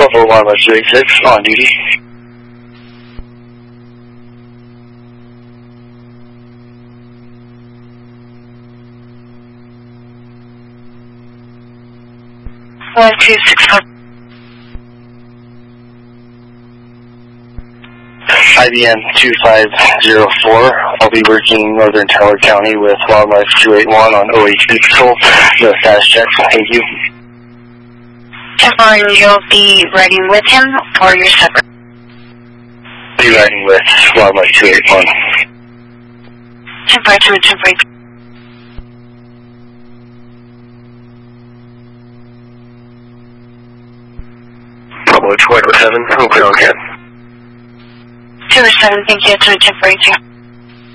for Wildlife 286, on duty. One, 265. IBM 2504. I'll be working Northern Teller County with Wildlife 281 on OHB patrol. No status check. Thank you. 10-4, you'll be riding with him or you're separate? Be riding with Wildlife 281. 10-4 to 10-4. Bravo 207, okay on 10. 207, thank you, to 10-4.